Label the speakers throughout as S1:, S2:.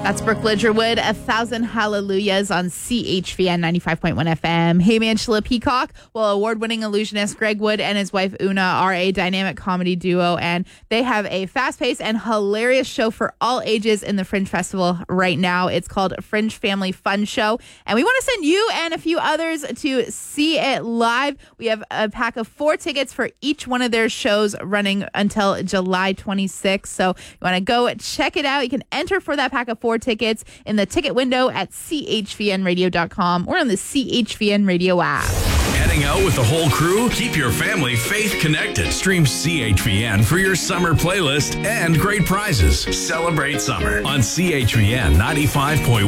S1: That's Brooke Lidgerwood, 1,000 Hallelujahs on CHVN 95.1 FM. Hey Man, Sheila Peacock. Well, award-winning illusionist Greg Wood and his wife Una are a dynamic comedy duo, and they have a fast-paced and hilarious show for all ages in the Fringe Festival right now. It's called Fringe Family Fun Show, and we want to send you and a few others to see it live. We have a pack of 4 tickets for each one of their shows running until July 26th, so you want to go check it out. You can enter for that pack of 4 tickets in the ticket window at chvnradio.com or on the CHVN Radio app.
S2: Heading out with the whole crew? Keep your family faith connected. Stream CHVN for your summer playlist and great prizes. Celebrate summer on CHVN 95.1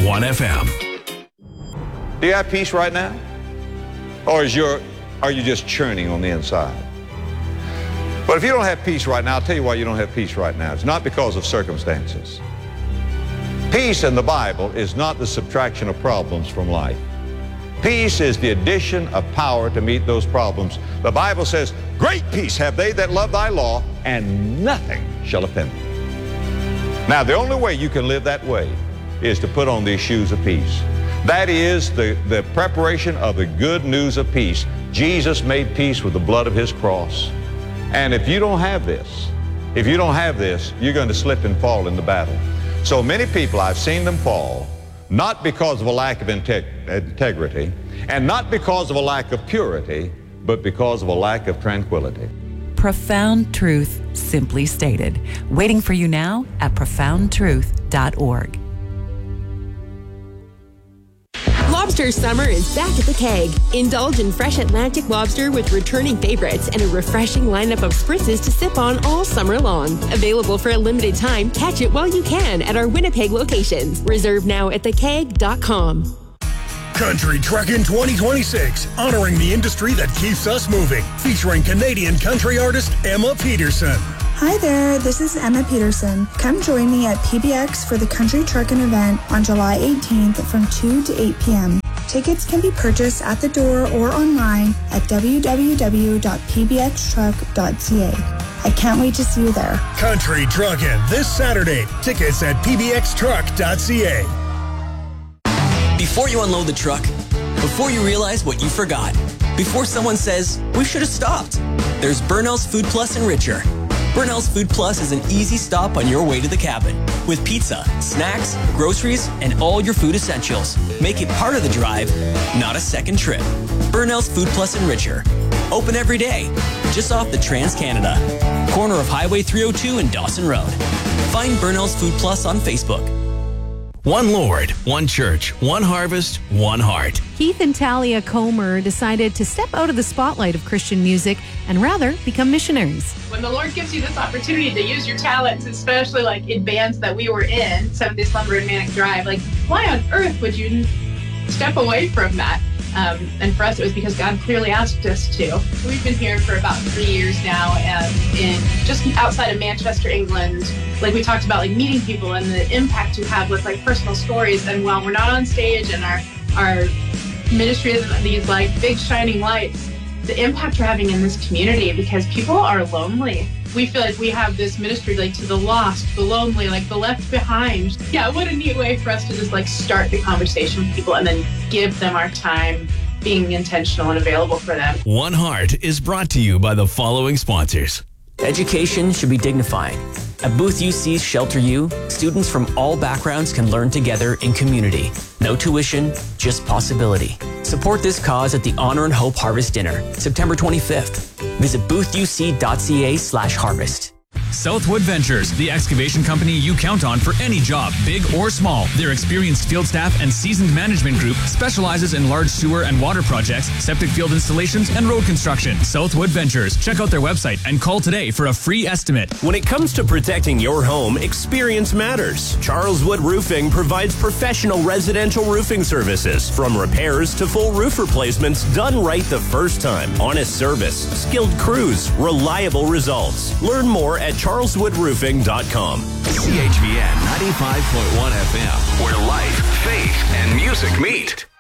S2: FM.
S3: Do you have peace right now? Or are you just churning on the inside? But if you don't have peace right now, I'll tell you why you don't have peace right now. It's not because of circumstances. Peace in the Bible is not the subtraction of problems from life. Peace is the addition of power to meet those problems. The Bible says, great peace have they that love thy law, and nothing shall offend them. Now, the only way you can live that way is to put on these shoes of peace. That is the preparation of the good news of peace. Jesus made peace with the blood of his cross. And if you don't have this, you're going to slip and fall in the battle. So many people, I've seen them fall, not because of a lack of integrity, and not because of a lack of purity, but because of a lack of tranquility.
S4: Profound truth, simply stated. Waiting for you now at profoundtruth.org.
S5: Lobster summer is back at the Keg. Indulge in fresh Atlantic lobster with returning favorites and a refreshing lineup of spritzes to sip on all summer long. Available for a limited time, catch it while you can at our Winnipeg locations. Reserve now at thekeg.com.
S6: Country Truckin' 2026, honoring the industry that keeps us moving. Featuring Canadian country artist Emma Peterson.
S7: Hi there, this is Emma Peterson. Come join me at PBX for the Country Truckin' event on July 18th from 2 to 8 p.m. Tickets can be purchased at the door or online at www.pbxtruck.ca. I can't wait to see you there.
S6: Country Truckin' this Saturday. Tickets at pbxtruck.ca.
S8: Before you unload the truck, before you realize what you forgot, before someone says, we should have stopped, there's Burnell's Food Plus and Richer. Burnell's Food Plus is an easy stop on your way to the cabin with pizza, snacks, groceries, and all your food essentials. Make it part of the drive, not a second trip. Burnell's Food Plus and Richer. Open every day, just off the Trans-Canada, corner of Highway 302 and Dawson Road. Find Burnell's Food Plus on Facebook.
S2: One Lord, one church, one harvest, one heart.
S9: Keith and Talia Comer decided to step out of the spotlight of Christian music and rather become missionaries.
S10: When the Lord gives you this opportunity to use your talents, especially like in bands that we were in, Seventh-day Slumber and Manic Drive, like why on earth would you step away from that? And for us, it was because God clearly asked us to. We've been here for about 3 years now, and in just outside of Manchester, England, like we talked about, like meeting people and the impact you have with like personal stories. And while we're not on stage and our ministry is these like big shining lights, the impact we're having in this community, because people are lonely. We feel like we have this ministry like to the lost, the lonely, like the left behind. Yeah, what a neat way for us to just like start the conversation with people and then give them our time, being intentional and available for them.
S2: One Heart is brought to you by the following sponsors.
S8: Education should be dignified. At Booth UC's Shelter U, students from all backgrounds can learn together in community. No tuition, just possibility. Support this cause at the Honor and Hope Harvest Dinner, September 25th. Visit boothUC.ca/harvest.
S11: Southwood Ventures, the excavation company you count on for any job, big or small. Their experienced field staff and seasoned management group specializes in large sewer and water projects, septic field installations, and road construction. Southwood Ventures. Check out their website and call today for a free estimate.
S12: When it comes to protecting your home, experience matters. Charles Wood Roofing provides professional residential roofing services, from repairs to full roof replacements done right the first time. Honest service, skilled crews, reliable results. Learn more at charleswoodroofing.com.
S2: CHVN 95.1 FM, where life, faith, and music meet.